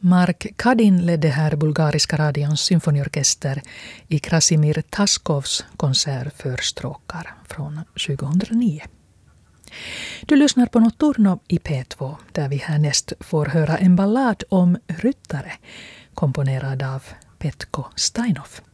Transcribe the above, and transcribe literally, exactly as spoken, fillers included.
Mark Kadin ledde här bulgariska radions symfoniorkester i Krasimir Taskovs konsert för stråkar från tjugohundranio. Du lyssnar på Notturno i P två där vi härnäst får höra en ballad om ryttare komponerad av Petko Steinhoff.